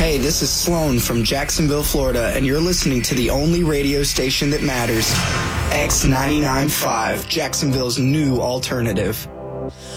Hey, this is Sloan from Jacksonville, Florida, and you're listening to the only radio station that matters. X99.5, Jacksonville's new alternative.